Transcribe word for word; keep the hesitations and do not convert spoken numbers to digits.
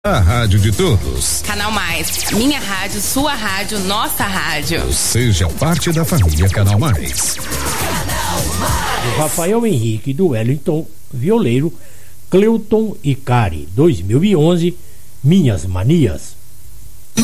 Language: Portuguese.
A rádio de todos. Canal Mais, minha rádio, sua rádio, nossa rádio. Seja parte da família Canal Mais. Canal Mais. Do Rafael Henrique, do Wellington, violeiro, Cleuton e Cari, dois mil e onze, Minhas Manias.